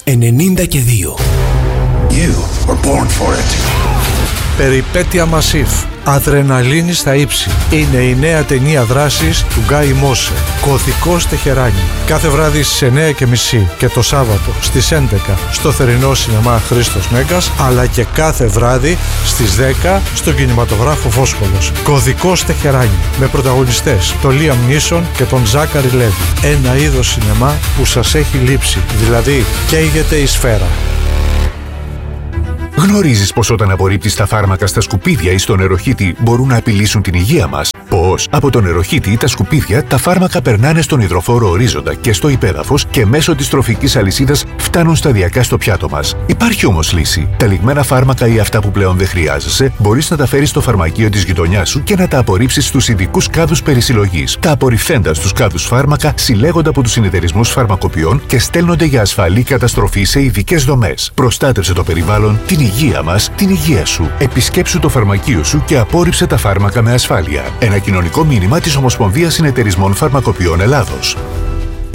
92. You were born for it. Περιπέτεια Μασίφ. Αδρεναλίνη στα ύψη. Είναι η νέα ταινία δράσης του Γκάι Μόσε. Κωδικός Τεχεράνι. Κάθε βράδυ στις 9:30 και το Σάββατο στις 11 στο θερινό σινεμά Χρήστος Μέγκας, αλλά και κάθε βράδυ στις 10 στον κινηματογράφο Φόσκολος. Κωδικός Τεχεράνι. Με πρωταγωνιστές τον Λίαμ Νίσον και τον Ζάκαρη Λέβι. Ένα είδος σινεμά που σας έχει λείψει. Δηλαδή καίγεται η σφαίρα. Γνωρίζεις πως όταν απορρίπτεις τα φάρμακα στα σκουπίδια ή στον νεροχύτη μπορούν να απειλήσουν την υγεία μας? Πώς? Από τον νεροχύτη ή τα σκουπίδια τα φάρμακα περνάνε στον υδροφόρο ορίζοντα και στο υπέδαφος και μέσω της τροφικής αλυσίδας φτάνουν σταδιακά στο πιάτο μας. Υπάρχει όμως λύση. Τα λιγμένα φάρμακα ή αυτά που πλέον δεν χρειάζεσαι μπορείς να τα φέρεις στο φαρμακείο της γειτονιάς σου και να τα απορρίψεις στους ειδικούς κάδους περισυλλογής. Τα απορριφθέντα στους κάδους φάρμακα συλλέγονται από τους συνεταιρισμούς φαρμακοποιών και στέλνονται για ασφαλή καταστροφή σε ειδικές δομές. Προστάτευσε το περιβάλλον, την υγεία μας, την υγεία σου. Επισκέψου το φαρμακείο σου και απόρριψε τα φάρμακα με ασφάλεια. Ένα κοινωνικό μήνυμα της Ομοσπονδίας Συνεταιρισμών Φαρμακοποιών Ελλάδος.